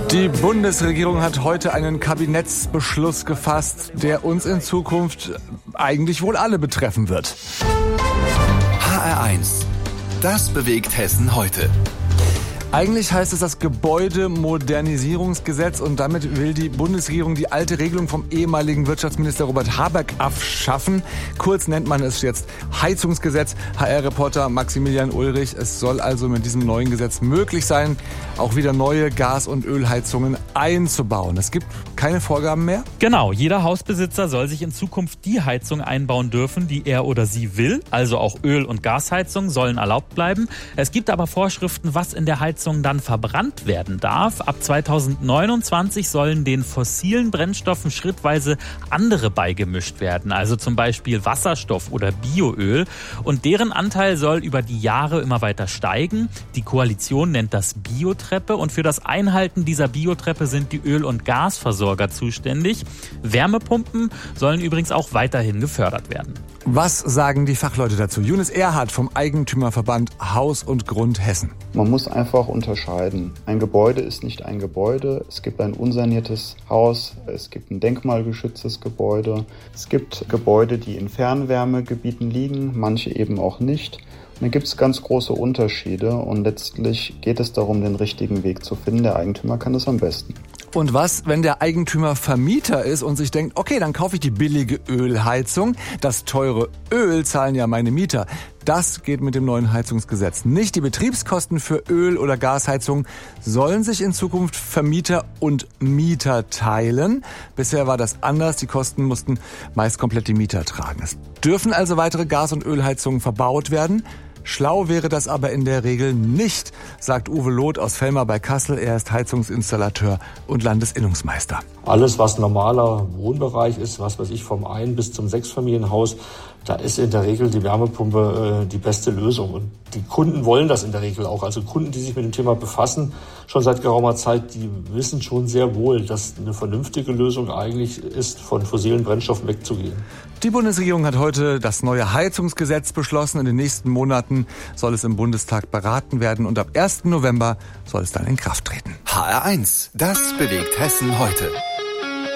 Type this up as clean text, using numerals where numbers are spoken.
Die Bundesregierung hat heute einen Kabinettsbeschluss gefasst, der uns in Zukunft eigentlich wohl alle betreffen wird. HR1, das bewegt Hessen heute. Eigentlich heißt es das Gebäudemodernisierungsgesetz und damit will die Bundesregierung die alte Regelung vom ehemaligen Wirtschaftsminister Robert Habeck abschaffen. Kurz nennt man es jetzt Heizungsgesetz. HR-Reporter Maximilian Ulrich. Es soll also mit diesem neuen Gesetz möglich sein, auch wieder neue Gas- und Ölheizungen einzubauen. Es gibt keine Vorgaben mehr? Genau, jeder Hausbesitzer soll sich in Zukunft die Heizung einbauen dürfen, die er oder sie will. Also auch Öl- und Gasheizungen sollen erlaubt bleiben. Es gibt aber Vorschriften, was in der Heizung dann verbrannt werden darf. Ab 2029 sollen den fossilen Brennstoffen schrittweise andere beigemischt werden, also zum Beispiel Wasserstoff oder Bioöl. Und deren Anteil soll über die Jahre immer weiter steigen. Die Koalition nennt das Biotreppe und für das Einhalten dieser Biotreppe sind die Öl- und Gasversorger zuständig. Wärmepumpen sollen übrigens auch weiterhin gefördert werden. Was sagen die Fachleute dazu? Younes Erhardt vom Eigentümerverband Haus und Grund Hessen. Man muss einfach unterscheiden. Ein Gebäude ist nicht ein Gebäude. Es gibt ein unsaniertes Haus, es gibt ein denkmalgeschütztes Gebäude. Es gibt Gebäude, die in Fernwärmegebieten liegen, manche eben auch nicht. Und da gibt es ganz große Unterschiede und letztlich geht es darum, den richtigen Weg zu finden. Der Eigentümer kann das am besten. Und was, wenn der Eigentümer Vermieter ist und sich denkt, okay, dann kaufe ich die billige Ölheizung. Das teure Öl zahlen ja meine Mieter. Das geht mit dem neuen Heizungsgesetz nicht. Die Betriebskosten für Öl- oder Gasheizung sollen sich in Zukunft Vermieter und Mieter teilen. Bisher war das anders. Die Kosten mussten meist komplett die Mieter tragen. Es dürfen also weitere Gas- und Ölheizungen verbaut werden. Schlau wäre das aber in der Regel nicht, sagt Uwe Loth aus Velmar bei Kassel. Er ist Heizungsinstallateur und Landesinnungsmeister. Alles, was normaler Wohnbereich ist, was weiß ich, vom Ein- bis zum Sechsfamilienhaus, da ist in der Regel die Wärmepumpe die beste Lösung. Und die Kunden wollen das in der Regel auch. Also Kunden, die sich mit dem Thema befassen, schon seit geraumer Zeit, die wissen schon sehr wohl, dass eine vernünftige Lösung eigentlich ist, von fossilen Brennstoffen wegzugehen. Die Bundesregierung hat heute das neue Heizungsgesetz beschlossen. In den nächsten Monaten soll es im Bundestag beraten werden und ab 1. November soll es dann in Kraft treten. HR1, das bewegt Hessen heute.